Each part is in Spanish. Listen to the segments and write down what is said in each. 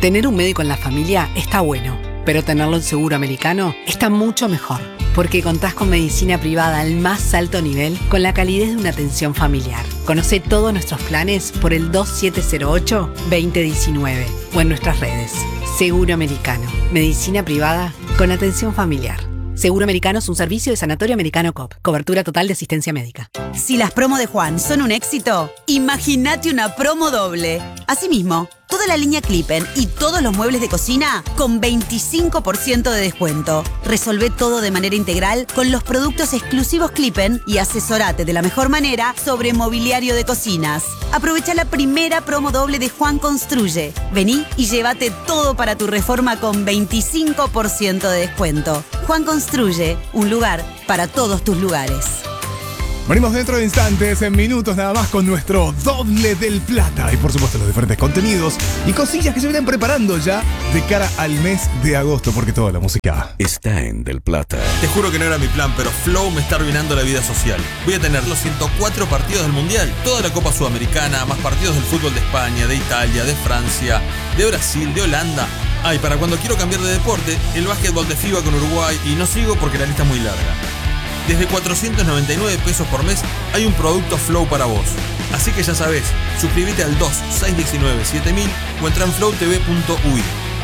Tener un médico en la familia está bueno, pero tenerlo en Seguro Americano está mucho mejor, porque contás con medicina privada al más alto nivel con la calidez de una atención familiar. Conoce todos nuestros planes por el 2708-2019 o en nuestras redes. Seguro Americano, medicina privada con atención familiar. Seguro Americano es un servicio de Sanatorio Americano Coop. Cobertura total de asistencia médica. Si las promos de Juan son un éxito, imagínate una promo doble. Asimismo, toda la línea Clippen y todos los muebles de cocina con 25% de descuento. Resolvé todo de manera integral con los productos exclusivos Clippen y asesorate de la mejor manera sobre mobiliario de cocinas. Aprovecha la primera promo doble de Juan Construye. Vení y llévate todo para tu reforma con 25% de descuento. Juan Construye, un lugar para todos tus lugares. Venimos dentro de instantes, en minutos nada más, con nuestro doble del plata. Y por supuesto los diferentes contenidos y cosillas que se vienen preparando ya de cara al mes de agosto, porque toda la música está en Del Plata. Te juro que no era mi plan, pero Flow me está arruinando la vida social. Voy a tener los 104 partidos del Mundial, toda la Copa Sudamericana, más partidos del fútbol de España, de Italia, de Francia, de Brasil, de Holanda. Y para cuando quiero cambiar de deporte, el básquetbol de FIBA con Uruguay, y no sigo porque la lista es muy larga. Desde 499 pesos por mes hay un producto Flow para vos. Así que ya sabés, suscríbete al 2-619-7000 o entra en flowtv.uy.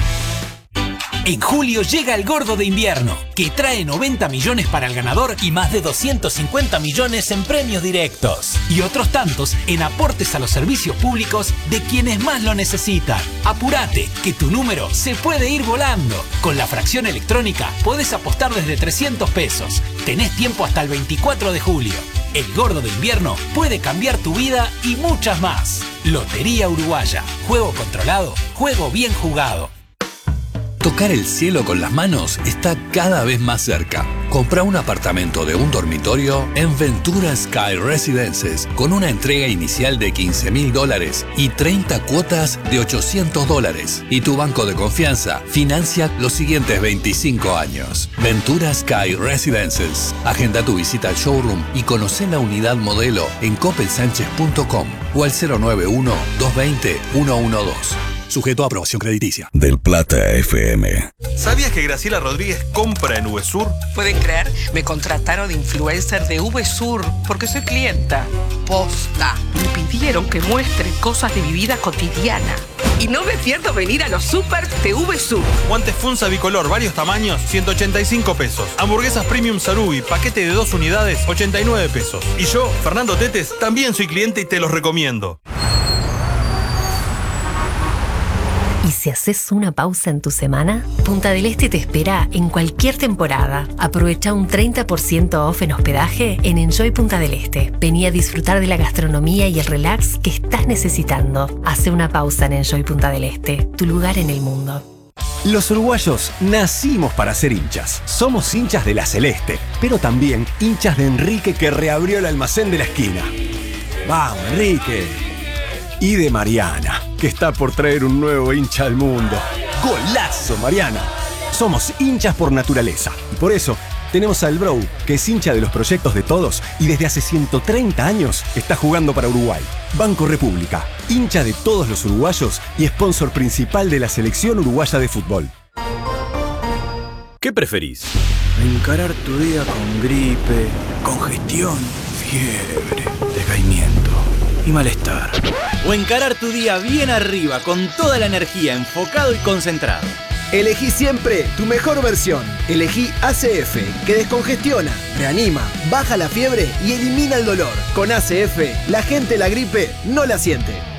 En julio llega el Gordo de Invierno, que trae 90 millones para el ganador y más de 250 millones en premios directos. Y otros tantos en aportes a los servicios públicos de quienes más lo necesitan. Apurate, que tu número se puede ir volando. Con la fracción electrónica podés apostar desde 300 pesos. Tenés tiempo hasta el 24 de julio. El Gordo de Invierno puede cambiar tu vida y muchas más. Lotería Uruguaya. Juego controlado, juego bien jugado. Tocar el cielo con las manos está cada vez más cerca. Compra un apartamento de un dormitorio en Ventura Sky Residences con una entrega inicial de $15,000 y 30 cuotas de $800. Y tu banco de confianza financia los siguientes 25 años. Ventura Sky Residences. Agenda tu visita al showroom y conoce la unidad modelo en copelsanchez.com o al 091-220-112. Sujeto a aprobación crediticia. Del Plata FM. ¿Sabías que Graciela Rodríguez compra en VSUR? ¿Pueden creer? Me contrataron de influencer de VSUR porque soy clienta. Posta. Me pidieron que muestre cosas de mi vida cotidiana. Y no me pierdo venir a los super de VSUR. Guantes Funza bicolor, varios tamaños, 185 pesos. Hamburguesas Premium Sarubi, paquete de 2 unidades, 89 pesos. Y yo, Fernando Tetes, también soy cliente y te los recomiendo. ¿Y si haces una pausa en tu semana? Punta del Este te espera en cualquier temporada. Aprovecha un 30% off en hospedaje en Enjoy Punta del Este. Vení a disfrutar de la gastronomía y el relax que estás necesitando. Hace una pausa en Enjoy Punta del Este, tu lugar en el mundo. Los uruguayos nacimos para ser hinchas. Somos hinchas de la Celeste, pero también hinchas de Enrique, que reabrió el almacén de la esquina. ¡Vamos, Enrique! Y de Mariana, que está por traer un nuevo hincha al mundo. ¡Golazo, Mariana! Somos hinchas por naturaleza. Y por eso tenemos al Bro, que es hincha de los proyectos de todos y desde hace 130 años está jugando para Uruguay. Banco República, hincha de todos los uruguayos y sponsor principal de la selección uruguaya de fútbol. ¿Qué preferís? Encarar tu día con gripe, congestión, fiebre, decaimiento y malestar. O encarar tu día bien arriba, con toda la energía, enfocado y concentrado. Elegí siempre tu mejor versión. Elegí ACF, que descongestiona, reanima, baja la fiebre y elimina el dolor. Con ACF, la gente la gripe no la siente.